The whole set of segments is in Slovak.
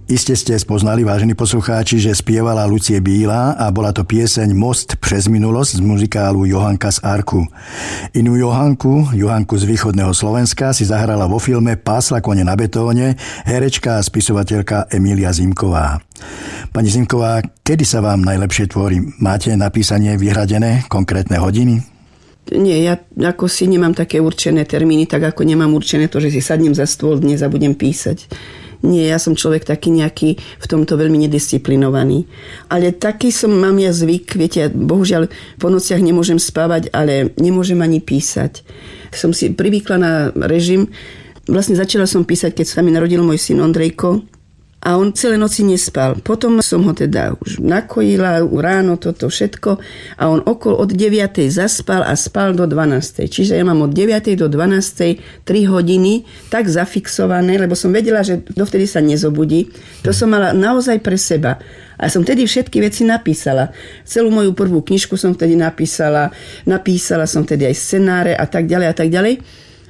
Iste ste spoznali, vážení poslucháči, že spievala Lucie Bílá a bola to pieseň Most přes minulosť z muzikálu Johanka z Arku. Inú Johanku z východného Slovenska si zahrala vo filme Pásla kone na betóne herečka a spisovateľka Emília Zimková. Pani Zimková, kedy sa vám najlepšie tvorí? Máte na písanie vyhradené konkrétne hodiny? Nie, ja ako si nemám také určené termíny, tak ako nemám určené to, že si sadnem za stôl dnes a budem písať. Nie, ja som človek taký nejaký v tomto veľmi nedisciplinovaný. Ale taký mám ja zvyk, viete, bohužiaľ po nociach nemôžem spávať, ale nemôžem ani písať. Som si privykla na režim. Vlastne začala som písať, keď sa mi narodil môj syn Ondrejko. A on celé noci nespal. Potom som ho teda už nakojila, ráno toto všetko. A on okolo od 9. zaspal a spal do 12. Čiže ja mám od 9. do 12. 3 hodiny tak zafixované, lebo som vedela, že dovtedy sa nezobudí. To som mala naozaj pre seba. A som tedy všetky veci napísala. Celú moju prvú knižku som vtedy napísala. Napísala som tedy aj scenáre a tak ďalej a tak ďalej.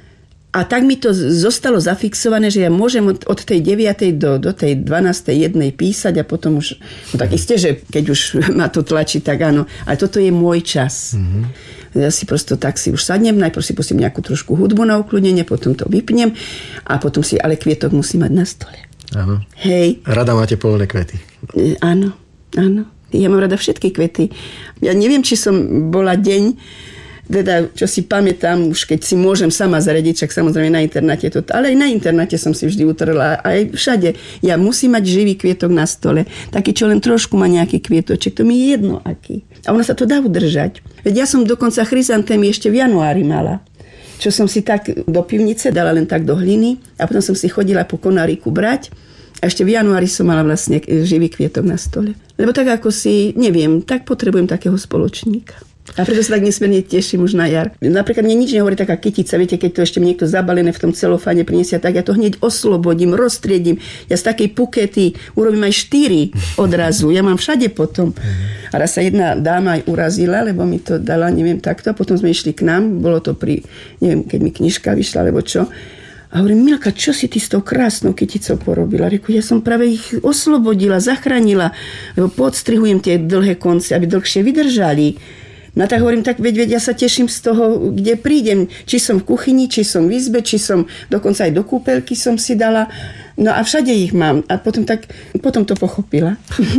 A tak mi to zostalo zafixované, že ja môžem od tej 9. do tej 12. jednej písať a potom už, no tak isté, že keď už ma to tlačí, tak áno. Ale toto je môj čas. Mm-hmm. Ja si prosto tak si už sadnem, najprv si pustím nejakú trošku hudbu na ukľudnenie, potom to vypnem a potom si, ale kvietok musí mať na stole. Áno. Hej. Rada máte poľné kvety. Áno, áno. Ja mám rada všetky kvety. Ja neviem, či som bola deň, teda, čo si pamätám, už keď si môžem sama zaradiť, však samozrejme na internáte to, ale aj na internáte som si vždy utrela, aj všade. Ja musím mať živý kvietok na stole. Taký, čo len trošku má nejaký kvietoček, to mi je jedno aký. A ono sa to dá udržať. Veď ja som dokonca chryzantémy ešte v januári mala, čo som si tak do pivnice dala len tak do hliny a potom som si chodila po konáriku brať a ešte v januári som mala vlastne živý kvietok na stole. Lebo tak ako si, neviem, tak potrebujem takého spoločníka. A preto sa tak nesmierne teším už na jar. Napríklad mne nič nehovorí taká kytica, viete, keď to ešte mi niekto zabalené v tom celofáne priniesie, tak ja to hneď oslobodím, roztriedím. Ja z takej pukety urobím aj 4 odrazu. Ja mám všade potom. A raz sa jedna dáma aj urazila, lebo mi to dala, neviem, takto. A potom sme išli k nám, bolo to pri, neviem, keď mi knižka vyšla, alebo čo. A hovorím, Milka, čo si ty s tou krásnou kyticou porobila? Reku, ja som práve ich oslobodila, zachránila, lebo podstrihujem tie dlhé konce, aby dlhšie vydržali. No tak hovorím, tak veď ja sa teším z toho, kde prídem. Či som v kuchyni, či som v izbe, či som dokonca aj do kúpeľky som si dala. No a všade ich mám. A potom to pochopila.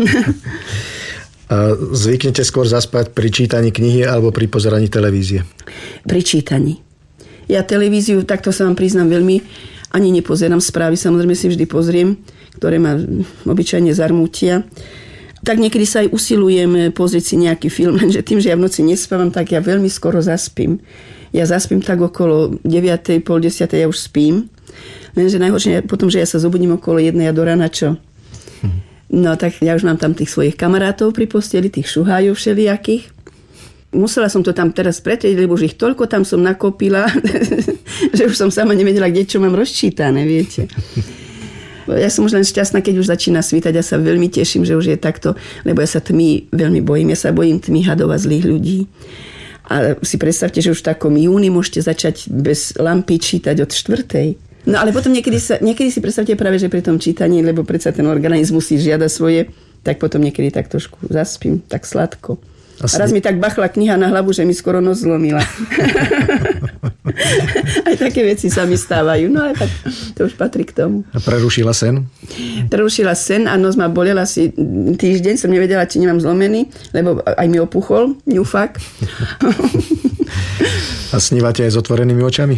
A zvyknete skôr zaspať pri čítaní knihy alebo pri pozeraní televízie? Pri čítaní. Ja televíziu, takto sa vám priznám, veľmi ani nepozerám správy. Samozrejme si vždy pozriem, ktoré ma obyčajne zarmútia. Tak niekedy sa aj usilujem pozrieť si nejaký film, lenže tým, že ja v noci nespávam, tak ja veľmi skoro zaspím. Ja zaspím tak okolo 9:30, pol 10:00, ja už spím. Lenže najhoršie potom, že ja sa zobudím okolo 1:00 a do rána čo? No tak ja už mám tam tých svojich kamarátov pri posteli, tých šuhájov všelijakých. Musela som to tam teraz pretrieť, lebo už ich toľko tam som nakopila, že už som sama nevedela, kde čo mám rozčítané, viete. Ja som už len šťastná, keď už začína svítať. Ja sa veľmi teším, že už je takto, lebo ja sa tmy veľmi bojím. Ja sa bojím tmy, hadov a zlých ľudí. A si predstavte, že už v takom júni môžete začať bez lampy čítať od 4:00. No ale potom niekedy si predstavte práve, že pri tom čítaní, lebo predsa ten organizmus si žiada svoje, tak potom niekedy tak trošku zaspím, tak sladko. Raz mi tak bachla kniha na hlavu, že mi skoro nos zlomila. Aj také veci sa mi stávajú. No ale tak to už patrí k tomu. A prerušila sen? Prerušila sen a nos ma bolela si týždeň. Som nevedela, či nemám zlomený, lebo aj mi opuchol ňufák. A snívate aj s otvorenými očami?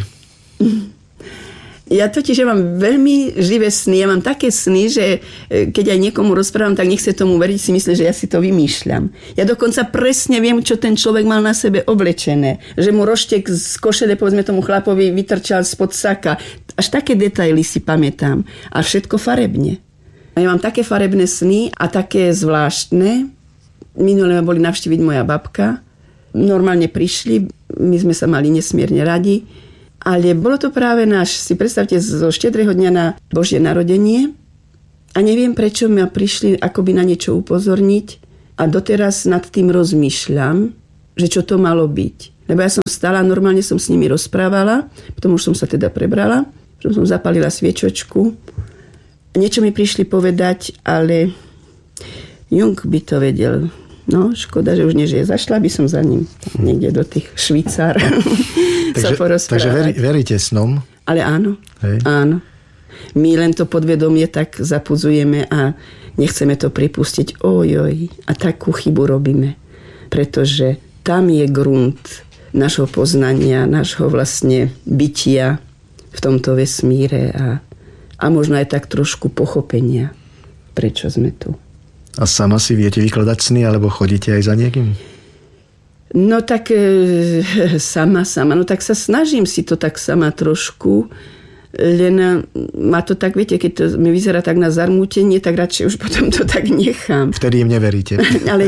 Ja totiž mám veľmi živé sny. Ja mám také sny, že keď aj niekomu rozprávam, tak nechce tomu veriť, si myslí, že ja si to vymýšľam. Ja dokonca presne viem, čo ten človek mal na sebe oblečené. Že mu roštek z košele, povedzme tomu chlapovi, vytrčal spod saka. Až také detaily si pamätám. A všetko farebne. A ja mám také farebné sny a také zvláštne. Minulé ma boli navštíviť moja babka. Normálne prišli, my sme sa mali nesmierne radi. Ale bolo to práve si predstavte, zo štedrého dňa na Božie narodenie a neviem, prečo ma prišli akoby na niečo upozorniť a doteraz nad tým rozmýšľam, že čo to malo byť. Lebo ja som stala, normálne som s nimi rozprávala, potom už som sa teda prebrala, potom som zapalila sviečočku Niečo mi prišli povedať, ale Jung by to vedel. No, škoda, že už nežije. Zašla by som za ním niekde do tých Švýcar sa porozprávať. Takže veríte snom? Ale áno, hej. Áno. My len to podvedomie tak zapudzujeme a nechceme to pripustiť. Ojoj, a takú chybu robíme. Pretože tam je grunt našho poznania, našho vlastne bytia v tomto vesmíre a možno aj tak trošku pochopenia, prečo sme tu. A sama si viete vykladať sny, alebo chodíte aj za niekým? No tak sama. No tak sa snažím si to tak sama trošku, len má to tak, viete, keď to mi vyzerá tak na zarmútenie, tak radšej už potom to tak nechám. Vtedy im neveríte. Ale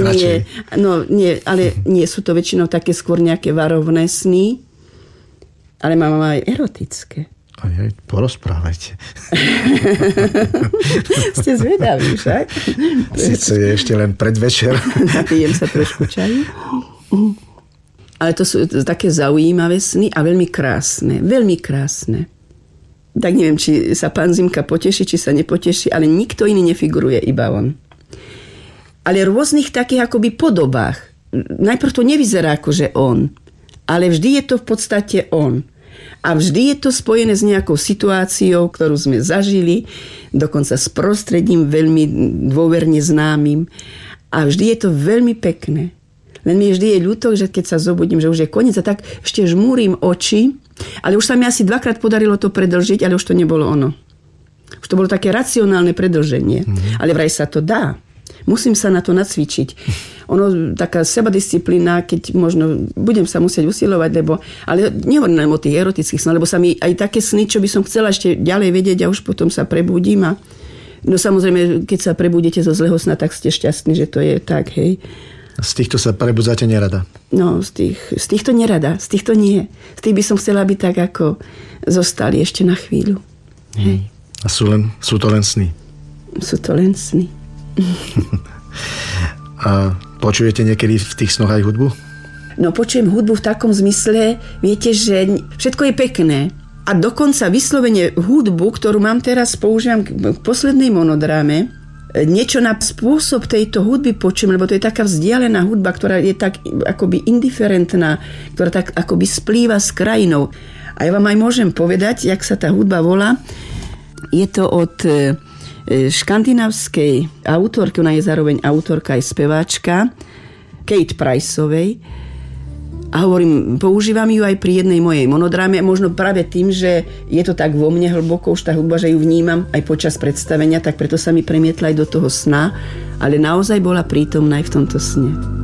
nie, sú to väčšinou také skôr nejaké varovné sny, ale mám aj erotické. Aj, porozprávajte. Ste zvedaví, však? Sice je ešte len predvečer. Napijem sa trošku čaju. Ale to sú také zaujímavé sny a veľmi krásne. Veľmi krásne. Tak neviem, či sa pán Zimka poteší, či sa nepoteší, ale nikto iný nefiguruje, iba on. Ale v rôznych takých akoby podobách. Najprv to nevyzerá ako, že on. Ale vždy je to v podstate on. A vždy je to spojené s nejakou situáciou, ktorú sme zažili, dokonca s prostredím veľmi dôverne známym. A vždy je to veľmi pekné. Len mi vždy je ľúto, že keď sa zobudím, že už je koniec a tak ešte žmúrim oči, ale už sa mi asi 2-krát podarilo to predĺžiť, ale už to nebolo ono. Už to bolo také racionálne predĺženie. Ale vraj sa to dá. Musím sa na to nacvičiť. Ono, taká sebadisciplína, keď možno budem sa musieť usilovať, ale nehovorím len o tých erotických snoch, lebo sa mi aj také sny, čo by som chcela ešte ďalej vedieť a už potom sa prebudím. No samozrejme, keď sa prebudíte zo zlého sna, tak ste šťastní, že to je tak, hej. Z týchto sa prebudzate nerada? No, z týchto nerada, z týchto nie. Z tých by som chcela, aby tak ako zostali ešte na chvíľu. Hej. A sú to len sny? Sú to len sny. A počujete niekedy v tých snoch aj hudbu? No počujem hudbu v takom zmysle, viete, že všetko je pekné. A dokonca vyslovene hudbu, ktorú mám teraz, používam k poslednej monodráme, niečo na spôsob tejto hudby počujem, lebo to je taká vzdialená hudba, ktorá je tak akoby indiferentná, ktorá tak akoby splýva s krajinou. A ja vám aj môžem povedať, jak sa tá hudba volá. Je to od škandinávskej autorky, ona je zároveň autorka aj speváčka, Kate Priceovej. A hovorím, používam ju aj pri jednej mojej monodráme, možno práve tým, že je to tak vo mne hlboko už tá hudba, že ju vnímam aj počas predstavenia, tak preto sa mi premietla aj do toho sna, ale naozaj bola prítomná aj v tomto sne.